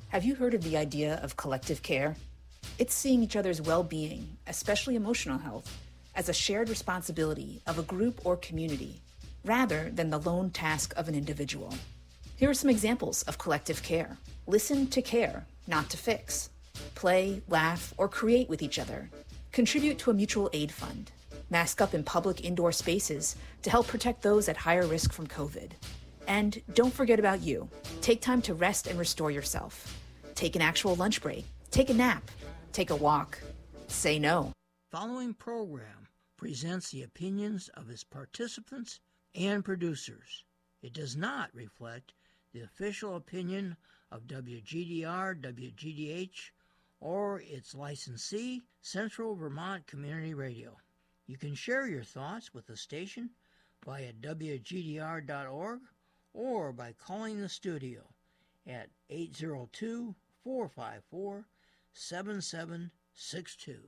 Have you heard of the idea of collective care? It's seeing each other's well-being, especially emotional health, as a shared responsibility of a group or community, rather than the lone task of an individual. Here are some examples of collective care. Listen to care, not to fix. Play, laugh, or create with each other. Contribute to a mutual aid fund. Mask up in public indoor spaces to help protect those at higher risk from COVID. And don't forget about you. Take time to rest and restore yourself. Take an actual lunch break. Take a nap. Take a walk. Say no. Following program presents the opinions of its participants and producers. It does not reflect the official opinion of WGDR, WGDH, or its licensee, Central Vermont Community Radio. You can share your thoughts with the station via WGDR.org or by calling the studio at 802-454-7762.